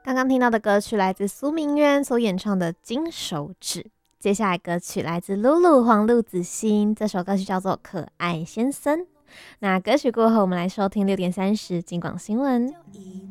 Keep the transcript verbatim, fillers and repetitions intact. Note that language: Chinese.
刚刚听到的歌曲来自苏明渊所演唱的《金手指》，接下来歌曲来自露露黄路子欣，这首歌曲叫做《可爱先生》。那歌曲过后，我们来收听六点三十金广新闻。